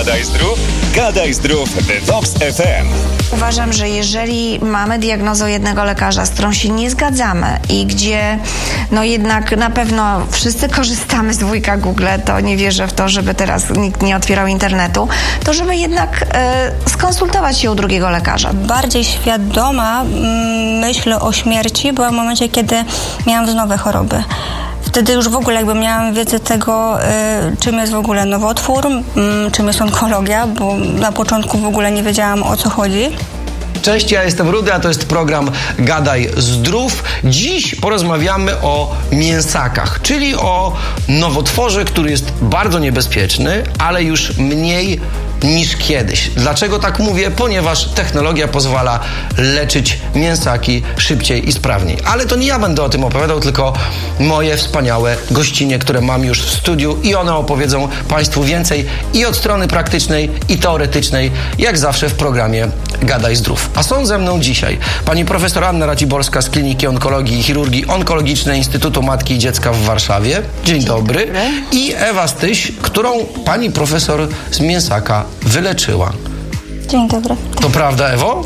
Gadaj Zdrów, Gadaj Zdrów w Vox FM. Uważam, że jeżeli mamy diagnozę jednego lekarza, z którą się nie zgadzamy i gdzie no jednak na pewno wszyscy korzystamy z wujka Google, to nie wierzę w to, żeby teraz nikt nie otwierał internetu, to żeby jednak skonsultować się u drugiego lekarza. Bardziej świadoma myślę o śmierci była w momencie, kiedy miałam wznowe choroby. Wtedy już w ogóle jakby miałam wiedzę tego, czym jest w ogóle nowotwór, czym jest onkologia, bo na początku w ogóle nie wiedziałam, o co chodzi. Cześć, ja jestem Rudy, a to jest program Gadaj Zdrów. Dziś porozmawiamy o mięsakach, czyli o nowotworze, który jest bardzo niebezpieczny, ale już mniej niż kiedyś. Dlaczego tak mówię? Ponieważ technologia pozwala leczyć mięsaki szybciej i sprawniej. Ale to nie ja będę o tym opowiadał, tylko moje wspaniałe gościnie, które mam już w studiu i one opowiedzą Państwu więcej i od strony praktycznej i teoretycznej, jak zawsze w programie Gadaj Zdrów. A są ze mną dzisiaj pani profesor Anna Raciborska z Kliniki Onkologii i Chirurgii Onkologicznej Instytutu Matki i Dziecka w Warszawie. Dzień dobry. I Ewa Styś, którą pani profesor z mięsaka wyleczyła. Dzień dobry. To prawda, Ewo?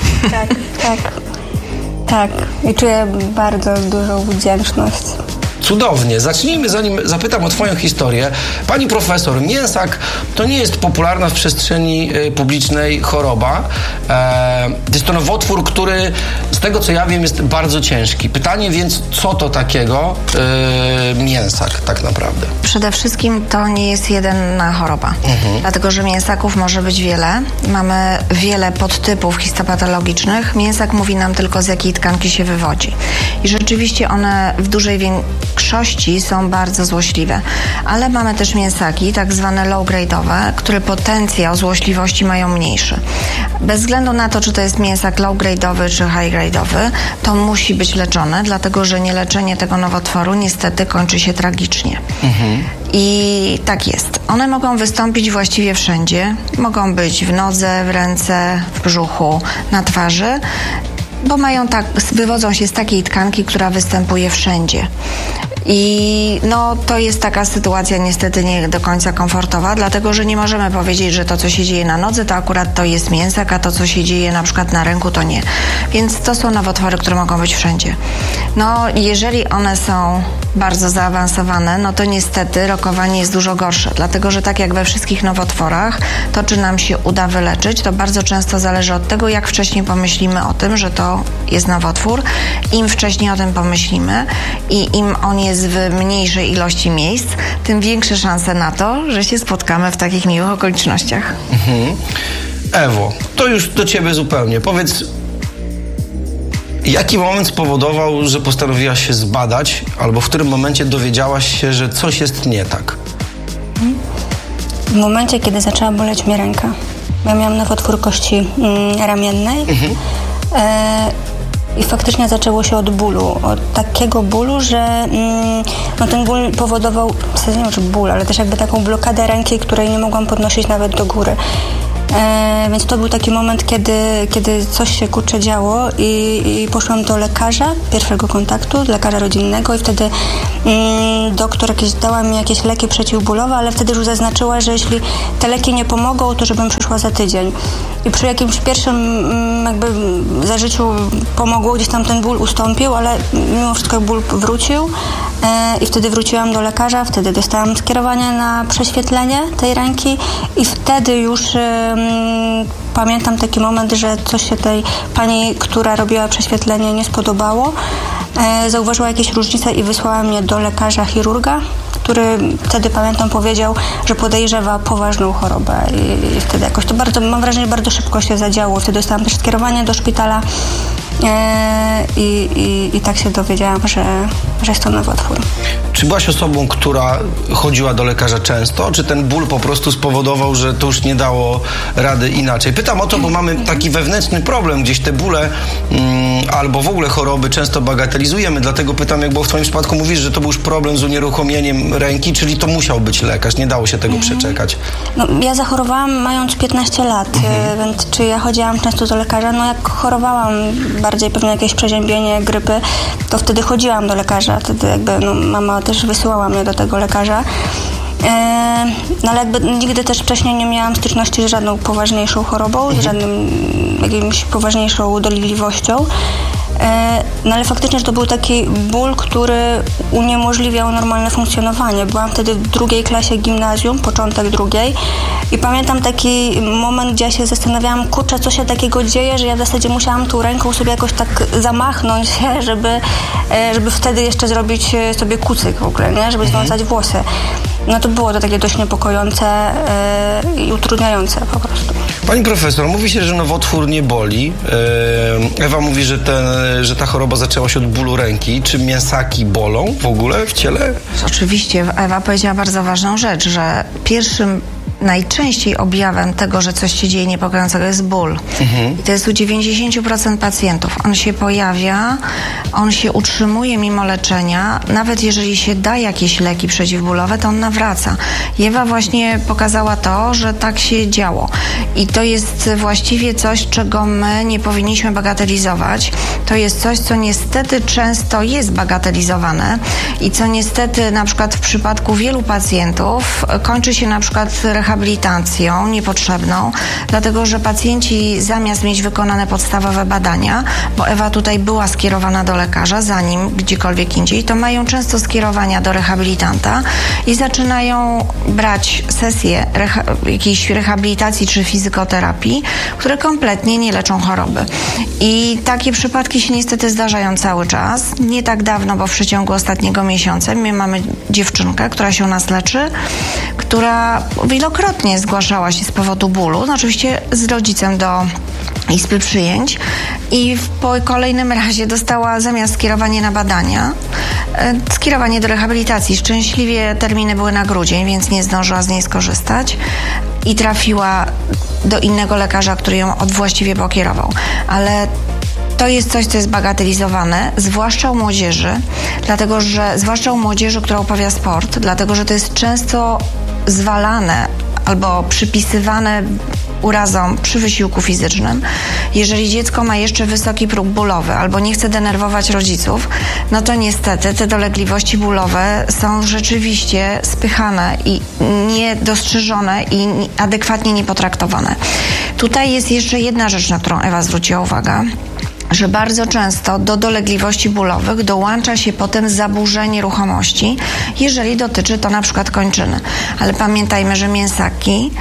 Tak. I czuję bardzo dużą wdzięczność. Cudownie. Zacznijmy, zanim zapytam o twoją historię. Pani profesor, mięsak to nie jest popularna w przestrzeni publicznej choroba. Jest to nowotwór, który z tego co ja wiem jest bardzo ciężki. Pytanie więc, co to takiego mięsak tak naprawdę? Przede wszystkim to nie jest jedna choroba, dlatego że mięsaków może być wiele. Mamy wiele podtypów histopatologicznych. Mięsak mówi nam tylko, z jakiej tkanki się wywodzi. I rzeczywiście one w dużej większości są bardzo złośliwe. Ale mamy też mięsaki, tak zwane low-grade'owe, które potencjał złośliwości mają mniejszy. Bez względu na to, czy to jest mięsak low-grade'owy czy high-grade'owy, to musi być leczone, dlatego że nieleczenie tego nowotworu niestety kończy się tragicznie. I tak jest. One mogą wystąpić właściwie wszędzie. Mogą być w nodze, w ręce, w brzuchu, na twarzy, bo wywodzą się z takiej tkanki, która występuje wszędzie. I to jest taka sytuacja niestety nie do końca komfortowa, dlatego że nie możemy powiedzieć, że to, co się dzieje na nodze, to akurat to jest mięsak, a to, co się dzieje na przykład na ręku, to nie. Więc to są nowotwory, które mogą być wszędzie. Jeżeli one są bardzo zaawansowane, to niestety rokowanie jest dużo gorsze, dlatego że tak jak we wszystkich nowotworach, to czy nam się uda wyleczyć, to bardzo często zależy od tego, jak wcześniej pomyślimy o tym, że to jest nowotwór. Im wcześniej o tym pomyślimy i im on jest w mniejszej ilości miejsc, tym większe szanse na to, że się spotkamy w takich miłych okolicznościach. Ewo, to już do ciebie zupełnie. Powiedz, jaki moment spowodował, że postanowiłaś się zbadać, albo w którym momencie dowiedziałaś się, że coś jest nie tak? W momencie, kiedy zaczęła boleć mnie ręka. Ja miałam nowotwór kości ramiennej. I faktycznie zaczęło się od bólu. Od takiego bólu, że ten ból powodował, w sensie nie wiem, czy ból, ale też jakby taką blokadę ręki, której nie mogłam podnosić nawet do góry. Więc to był taki moment, kiedy coś się kurczę działo i poszłam do lekarza pierwszego kontaktu, lekarza rodzinnego i wtedy doktor dała mi jakieś leki przeciwbólowe, ale wtedy już zaznaczyła, że jeśli te leki nie pomogą, to żebym przyszła za tydzień. I przy jakimś pierwszym zażyciu pomogło, gdzieś tam ten ból ustąpił, ale mimo wszystko ból wrócił i wtedy wróciłam do lekarza, wtedy dostałam skierowanie na prześwietlenie tej ręki i wtedy już pamiętam taki moment, że coś się tej pani, która robiła prześwietlenie, nie spodobało. Zauważyła jakieś różnice i wysłała mnie do lekarza chirurga, który wtedy, pamiętam, powiedział, że podejrzewa poważną chorobę i wtedy jakoś to bardzo, mam wrażenie, bardzo szybko się zadziało. Wtedy dostałam też skierowanie do szpitala i tak się dowiedziałam, że jest to nowotwór. Czy byłaś osobą, która chodziła do lekarza często, czy ten ból po prostu spowodował, że to już nie dało rady inaczej? Pytam o to, bo mamy taki wewnętrzny problem, gdzieś te bóle albo w ogóle choroby często bagatelizujemy, dlatego pytam, jak było w twoim przypadku, mówisz, że to był już problem z unieruchomieniem ręki, czyli to musiał być lekarz, nie dało się tego przeczekać. Ja zachorowałam mając 15 lat, więc czy ja chodziłam często do lekarza? Jak chorowałam bardziej pewnie jakieś przeziębienie, grypy, to wtedy chodziłam do lekarza, wtedy jakby mama też wysyłała mnie do tego lekarza. No ale jakby nigdy też wcześniej nie miałam styczności z żadną poważniejszą chorobą, z żadnym jakimś poważniejszą dolegliwością. No ale faktycznie, że to był taki ból, który uniemożliwiał normalne funkcjonowanie. Byłam wtedy w 2. klasie gimnazjum, początek 2. I pamiętam taki moment, gdzie ja się zastanawiałam, kurczę, co się takiego dzieje, że ja w zasadzie musiałam tu ręką sobie jakoś tak zamachnąć się, żeby wtedy jeszcze zrobić sobie kucyk w ogóle, nie? Żeby związać włosy. No to było to takie dość niepokojące i utrudniające po prostu. Pani profesor, mówi się, że nowotwór nie boli. Ewa mówi, że ta choroba zaczęła się od bólu ręki. Czy mięsaki bolą w ogóle w ciele? Oczywiście. Ewa powiedziała bardzo ważną rzecz, że pierwszym najczęściej objawem tego, że coś się dzieje niepokojącego, jest ból. I to jest u 90% pacjentów. On się pojawia, on się utrzymuje mimo leczenia. Nawet jeżeli się da jakieś leki przeciwbólowe, to on nawraca. I Ewa właśnie pokazała to, że tak się działo. I to jest właściwie coś, czego my nie powinniśmy bagatelizować. To jest coś, co niestety często jest bagatelizowane i co niestety na przykład w przypadku wielu pacjentów kończy się na przykład rehabilitacją niepotrzebną, dlatego że pacjenci zamiast mieć wykonane podstawowe badania, bo Ewa tutaj była skierowana do lekarza, zanim gdziekolwiek indziej, to mają często skierowania do rehabilitanta i zaczynają brać sesje jakiejś rehabilitacji czy fizykoterapii, które kompletnie nie leczą choroby. I takie przypadki się niestety zdarzają cały czas. Nie tak dawno, bo w przeciągu ostatniego miesiąca my mamy dziewczynkę, która się u nas leczy, która wielokrotnie zgłaszała się z powodu bólu, no oczywiście z rodzicem do izby przyjęć i po kolejnym razie dostała zamiast skierowania na badania, skierowanie do rehabilitacji. Szczęśliwie terminy były na grudzień, więc nie zdążyła z niej skorzystać i trafiła do innego lekarza, który ją właściwie pokierował. Ale to jest coś, co jest bagatelizowane, zwłaszcza u młodzieży, dlatego że, zwłaszcza u młodzieży, która uprawia sport, dlatego że to jest często zwalane albo przypisywane urazom przy wysiłku fizycznym. Jeżeli dziecko ma jeszcze wysoki próg bólowy albo nie chce denerwować rodziców, no to niestety te dolegliwości bólowe są rzeczywiście spychane i niedostrzeżone i adekwatnie niepotraktowane. Tutaj jest jeszcze jedna rzecz, na którą Ewa zwróciła uwagę, że bardzo często do dolegliwości bólowych dołącza się potem zaburzenie ruchomości, jeżeli dotyczy to na przykład kończyny. Ale pamiętajmy, że mięsaki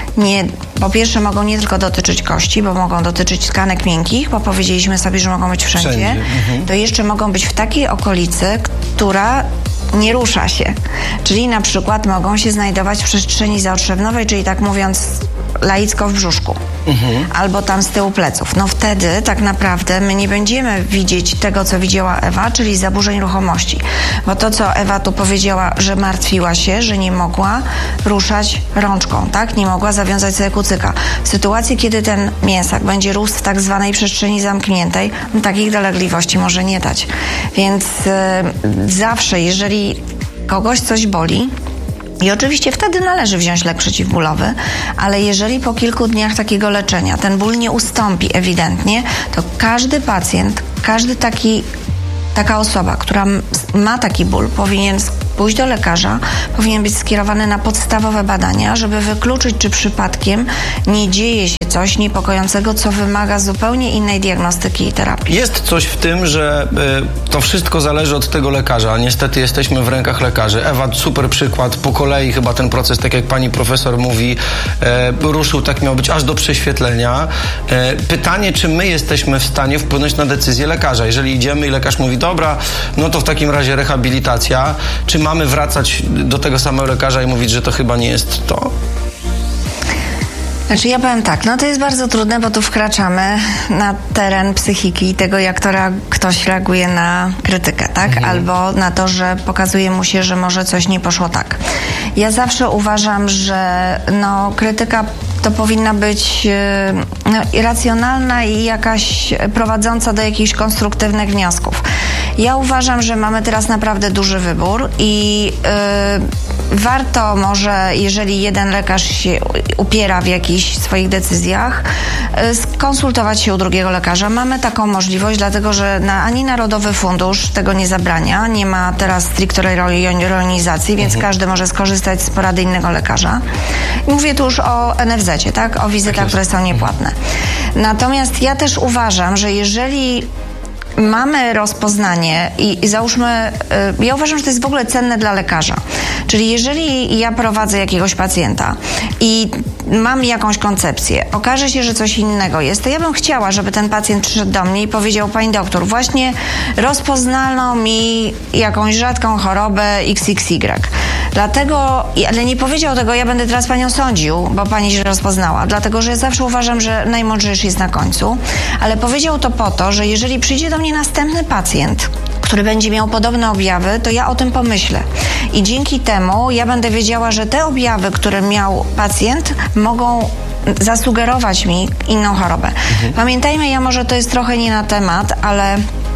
po pierwsze mogą nie tylko dotyczyć kości, bo mogą dotyczyć tkanek miękkich, bo powiedzieliśmy sobie, że mogą być wszędzie. To jeszcze mogą być w takiej okolicy, która nie rusza się. Czyli na przykład mogą się znajdować w przestrzeni zaotrzewnowej, czyli tak mówiąc laicko w brzuszku. Albo tam z tyłu pleców. No wtedy tak naprawdę my nie będziemy widzieć tego, co widziała Ewa, czyli zaburzeń ruchomości. Bo to, co Ewa tu powiedziała, że martwiła się, że nie mogła ruszać rączką, tak? Nie mogła zawiązać sobie kucyka. W sytuacji, kiedy ten mięsak będzie rósł w tak zwanej przestrzeni zamkniętej, no takich dolegliwości może nie dać. Więc zawsze, jeżeli kogoś coś boli, i oczywiście wtedy należy wziąć lek przeciwbólowy, ale jeżeli po kilku dniach takiego leczenia ten ból nie ustąpi ewidentnie, to każdy pacjent, taka osoba, która ma taki ból, powinien pójść do lekarza, powinien być skierowany na podstawowe badania, żeby wykluczyć, czy przypadkiem nie dzieje się coś niepokojącego, co wymaga zupełnie innej diagnostyki i terapii. Jest coś w tym, że to wszystko zależy od tego lekarza. Niestety jesteśmy w rękach lekarzy. Ewa, super przykład. Po kolei chyba ten proces, tak jak pani profesor mówi, ruszył, tak miał być, aż do prześwietlenia. Pytanie, czy my jesteśmy w stanie wpłynąć na decyzję lekarza. Jeżeli idziemy i lekarz mówi, dobra, no to w takim razie rehabilitacja. Czy mamy wracać do tego samego lekarza i mówić, że to chyba nie jest to? Znaczy ja powiem tak, no to jest bardzo trudne, bo tu wkraczamy na teren psychiki i tego, jak ktoś reaguje na krytykę, tak? Albo na to, że pokazuje mu się, że może coś nie poszło tak. Ja zawsze uważam, że krytyka to powinna być racjonalna i jakaś prowadząca do jakichś konstruktywnych wniosków. Ja uważam, że mamy teraz naprawdę duży wybór i warto może, jeżeli jeden lekarz się upiera w jakichś swoich decyzjach, skonsultować się u drugiego lekarza. Mamy taką możliwość, dlatego że ani Narodowy Fundusz tego nie zabrania, nie ma teraz stricte rejonizacji, więc każdy może skorzystać z porady innego lekarza. Mówię tu już o NFZ-cie, tak? O wizytach, które są niepłatne. Natomiast ja też uważam, że jeżeli mamy rozpoznanie i załóżmy, ja uważam, że to jest w ogóle cenne dla lekarza. Czyli jeżeli ja prowadzę jakiegoś pacjenta i mam jakąś koncepcję, okaże się, że coś innego jest, to ja bym chciała, żeby ten pacjent przyszedł do mnie i powiedział: pani doktor, właśnie rozpoznano mi jakąś rzadką chorobę XXY. Dlatego, ale nie powiedział tego: ja będę teraz panią sądził, bo pani się rozpoznała. Dlatego, że ja zawsze uważam, że najmądrzejszy jest na końcu. Ale powiedział to po to, że jeżeli przyjdzie do mnie następny pacjent, który będzie miał podobne objawy, to ja o tym pomyślę. I dzięki temu ja będę wiedziała, że te objawy, które miał pacjent, mogą zasugerować mi inną chorobę. Pamiętajmy, ja może to jest trochę nie na temat, ale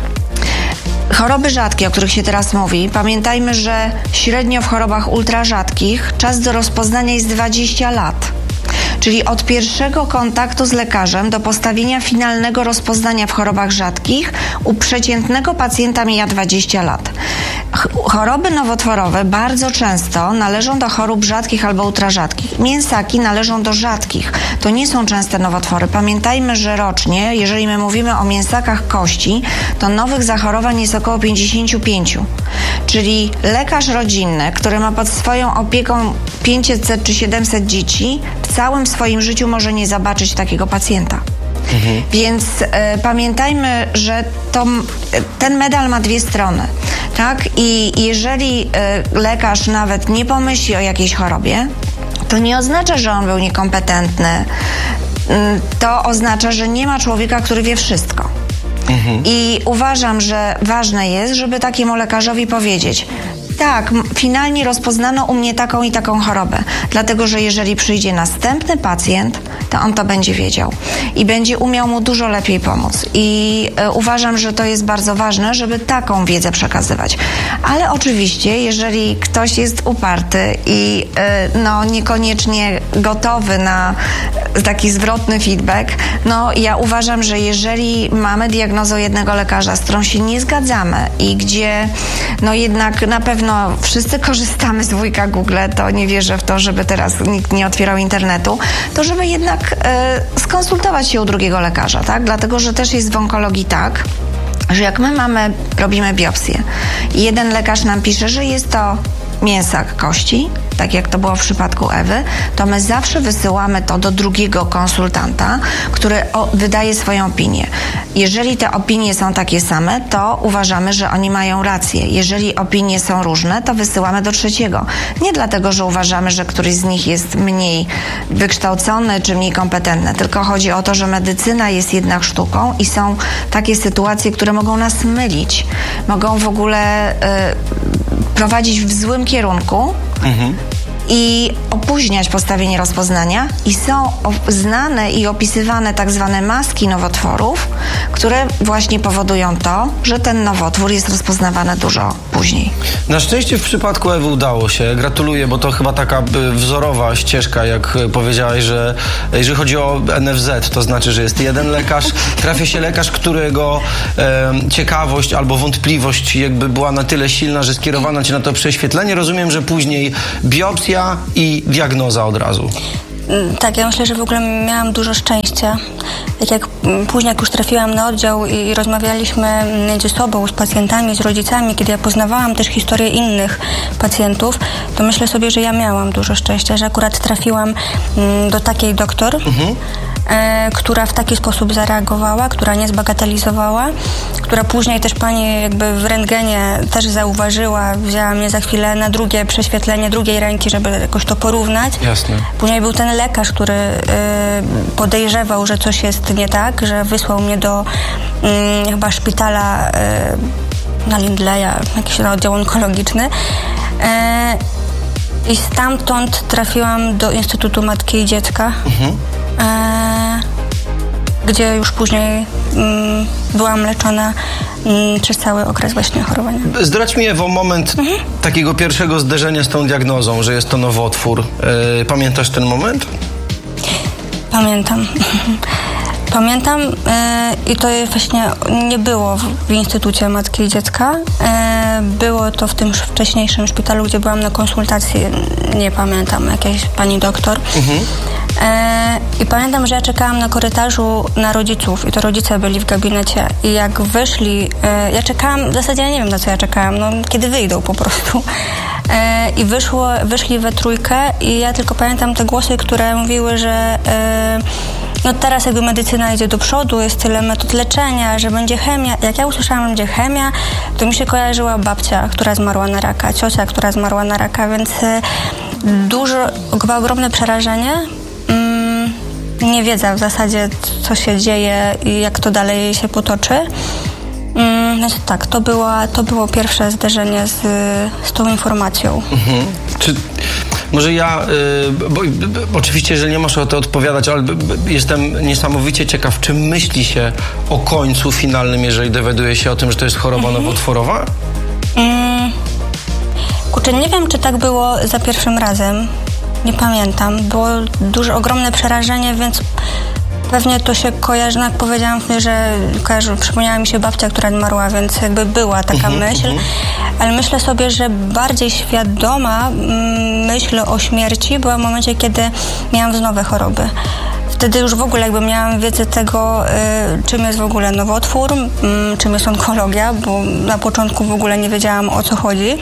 choroby rzadkie, o których się teraz mówi, pamiętajmy, że średnio w chorobach ultrarzadkich czas do rozpoznania jest 20 lat. Czyli od pierwszego kontaktu z lekarzem do postawienia finalnego rozpoznania w chorobach rzadkich u przeciętnego pacjenta mija 20 lat. Choroby nowotworowe bardzo często należą do chorób rzadkich albo ultrarzadkich. Mięsaki należą do rzadkich. To nie są częste nowotwory. Pamiętajmy, że rocznie, jeżeli my mówimy o mięsakach kości, to nowych zachorowań jest około 55. Czyli lekarz rodzinny, który ma pod swoją opieką 500 czy 700 dzieci, w całym swoim życiu może nie zobaczyć takiego pacjenta. Więc pamiętajmy, że ten medal ma dwie strony, tak? I jeżeli lekarz nawet nie pomyśli o jakiejś chorobie, to nie oznacza, że on był niekompetentny. To oznacza, że nie ma człowieka, który wie wszystko. I uważam, że ważne jest, żeby takiemu lekarzowi powiedzieć: tak, finalnie rozpoznano u mnie taką i taką chorobę, dlatego że jeżeli przyjdzie następny pacjent, to on to będzie wiedział i będzie umiał mu dużo lepiej pomóc. I uważam, że to jest bardzo ważne, żeby taką wiedzę przekazywać. Ale oczywiście, jeżeli ktoś jest uparty i niekoniecznie gotowy na taki zwrotny feedback, ja uważam, że jeżeli mamy diagnozę jednego lekarza, z którą się nie zgadzamy i gdzie jednak na pewno wszyscy korzystamy z wujka Google, to nie wierzę w to, żeby teraz nikt nie otwierał internetu, to żeby jednak skonsultować się u drugiego lekarza, tak? Dlatego, że też jest w onkologii tak, że jak my robimy biopsję i jeden lekarz nam pisze, że jest to mięsak kości, tak jak to było w przypadku Ewy, to my zawsze wysyłamy to do drugiego konsultanta, który wydaje swoją opinię. Jeżeli te opinie są takie same, to uważamy, że oni mają rację. Jeżeli opinie są różne, to wysyłamy do trzeciego. Nie dlatego, że uważamy, że któryś z nich jest mniej wykształcony czy mniej kompetentny, tylko chodzi o to, że medycyna jest jednak sztuką i są takie sytuacje, które mogą nas mylić, mogą w ogóle prowadzić w złym kierunku i opóźniać postawienie rozpoznania, i są znane i opisywane tak zwane maski nowotworów, które właśnie powodują to, że ten nowotwór jest rozpoznawany dużo później. Na szczęście w przypadku Ewy udało się. Gratuluję, bo to chyba taka wzorowa ścieżka, jak powiedziałaś, że jeżeli chodzi o NFZ, to znaczy, że jest jeden lekarz, trafia się lekarz, którego ciekawość albo wątpliwość jakby była na tyle silna, że skierowano cię na to prześwietlenie. Rozumiem, że później biopsja i diagnoza od razu. Tak, ja myślę, że w ogóle miałam dużo szczęścia. Później jak już trafiłam na oddział i rozmawialiśmy między sobą, z pacjentami, z rodzicami, kiedy ja poznawałam też historię innych pacjentów, to myślę sobie, że ja miałam dużo szczęścia, że akurat trafiłam do takiej doktor, która w taki sposób zareagowała, która nie zbagatelizowała, która później też pani jakby w rentgenie też zauważyła, wzięła mnie za chwilę na drugie prześwietlenie drugiej ręki, żeby jakoś to porównać. Jasne. Później był ten lekarz, który podejrzewał, że coś jest nie tak, że wysłał mnie do chyba szpitala na Lindleya, jakiś oddział onkologiczny. I stamtąd trafiłam do Instytutu Matki i Dziecka, gdzie już później byłam leczona przez cały okres właśnie chorowania. Zdradź mi, Ewo, moment takiego pierwszego zderzenia z tą diagnozą, że jest to nowotwór. Pamiętasz ten moment? Pamiętam. Pamiętam i to właśnie nie było w Instytucie Matki i Dziecka. Było to w tym wcześniejszym szpitalu, gdzie byłam na konsultacji, nie pamiętam, jakiejś pani doktor. I pamiętam, że ja czekałam na korytarzu na rodziców i to rodzice byli w gabinecie i jak wyszli, ja czekałam, w zasadzie ja nie wiem, na co ja czekałam, no kiedy wyjdą po prostu. I wyszli we trójkę i ja tylko pamiętam te głosy, które mówiły, że no teraz jakby medycyna idzie do przodu, jest tyle metod leczenia, że będzie chemia. Jak ja usłyszałam, że będzie chemia, to mi się kojarzyła babcia, która zmarła na raka, ciocia, która zmarła na raka, więc ogromne przerażenie. Nie wiedza w zasadzie, co się dzieje i jak to dalej się potoczy. Znaczy tak, to było pierwsze zderzenie z tą informacją. Czy może ja, oczywiście, jeżeli nie masz o to odpowiadać, ale jestem niesamowicie ciekaw, czy myśli się o końcu finalnym, jeżeli dowiaduje się o tym, że to jest choroba nowotworowa? Kurczę, nie wiem, czy tak było za pierwszym razem. Nie pamiętam. Było ogromne przerażenie, więc pewnie to się kojarzy, jak powiedziałam, że przypomniała mi się babcia, która zmarła, więc jakby była taka myśl. Ale myślę sobie, że bardziej świadoma myśl o śmierci była w momencie, kiedy miałam wznowe choroby. Wtedy już w ogóle jakby miałam wiedzę tego, czym jest w ogóle nowotwór, czym jest onkologia, bo na początku w ogóle nie wiedziałam, o co chodzi.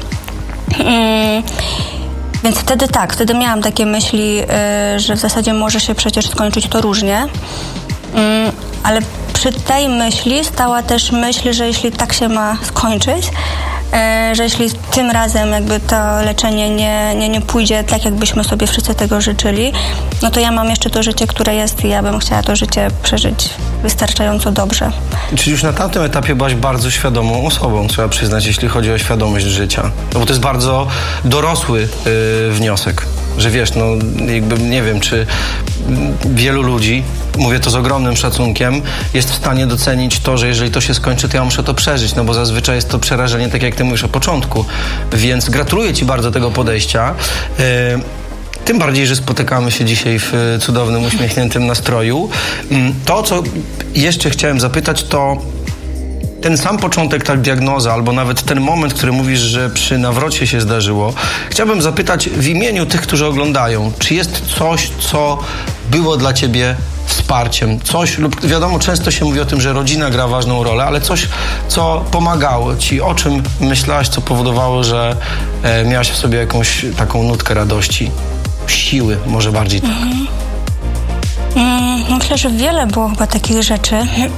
Więc wtedy miałam takie myśli, że w zasadzie może się przecież skończyć to różnie. Ale przy tej myśli stała też myśl, że jeśli tak się ma skończyć, że jeśli tym razem jakby to leczenie nie pójdzie tak, jakbyśmy sobie wszyscy tego życzyli, no to ja mam jeszcze to życie, które jest i ja bym chciała to życie przeżyć wystarczająco dobrze. Czyli już na tamtym etapie byłaś bardzo świadomą osobą, trzeba przyznać, jeśli chodzi o świadomość życia. No bo to jest bardzo dorosły wniosek, że wiesz, no jakby nie wiem, czy wielu ludzi, mówię to z ogromnym szacunkiem, jest w stanie docenić to, że jeżeli to się skończy, to ja muszę to przeżyć, no bo zazwyczaj jest to przerażenie, tak jak ty mówisz o początku. Więc gratuluję ci bardzo tego podejścia. Tym bardziej, że spotykamy się dzisiaj w cudownym, uśmiechniętym nastroju. To, co jeszcze chciałem zapytać, to ten sam początek, ta diagnoza, albo nawet ten moment, który mówisz, że przy nawrocie się zdarzyło. Chciałbym zapytać w imieniu tych, którzy oglądają, czy jest coś, co było dla ciebie wsparciem? Coś, lub wiadomo, często się mówi o tym, że rodzina gra ważną rolę, ale coś, co pomagało ci, o czym myślałaś, co powodowało, że miałaś w sobie jakąś taką nutkę radości, siły, może bardziej tak. Myślę, że wiele było chyba takich rzeczy.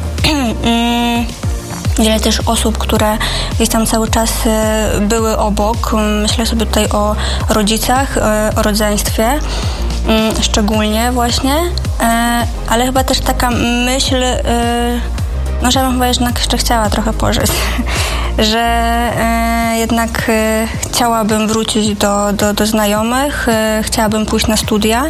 Wiele też osób, które gdzieś tam cały czas były obok. Myślę sobie tutaj o rodzicach, o rodzeństwie, szczególnie właśnie, ale chyba też taka myśl, no że bym chyba jeszcze chciała trochę pożyć, że jednak chciałabym wrócić do znajomych, chciałabym pójść na studia.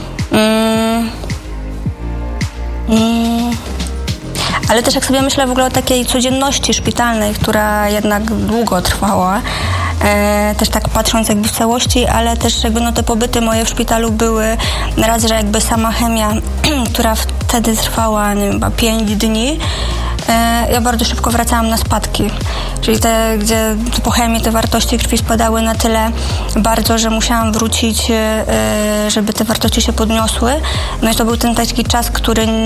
Ale też jak sobie myślę w ogóle o takiej codzienności szpitalnej, która jednak długo trwała, też tak patrząc jakby w całości, ale też jakby no te pobyty moje w szpitalu były raz, że jakby sama chemia, która wtedy trwała, nie wiem, chyba 5 dni, ja bardzo szybko wracałam na spadki. Czyli te, gdzie po chemii te wartości krwi spadały na tyle bardzo, że musiałam wrócić, żeby te wartości się podniosły. No i to był ten taki czas, który